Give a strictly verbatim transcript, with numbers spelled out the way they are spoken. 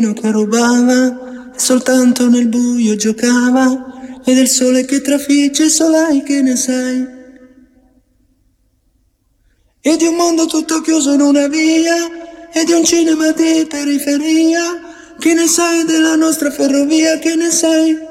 che rubava e soltanto nel buio giocava, e del sole che trafigge solai che ne sai, e di un mondo tutto chiuso in una via, e di un cinema di periferia. Che ne sai della nostra ferrovia, che ne sai?